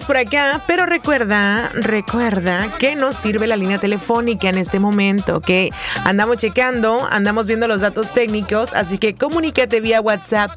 seguimos por acá, pero recuerda que nos sirve la línea telefónica en este momento, que andamos checando, andamos viendo los datos técnicos, así que comunícate vía WhatsApp